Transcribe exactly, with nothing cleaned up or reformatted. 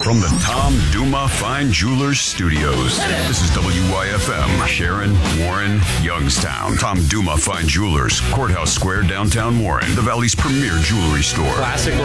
From the Tom Duma Fine Jewelers Studios, this is W Y F M, Sharon, Warren, Youngstown. Tom Duma Fine Jewelers, Courthouse Square, downtown Warren, the Valley's premier jewelry store. Classic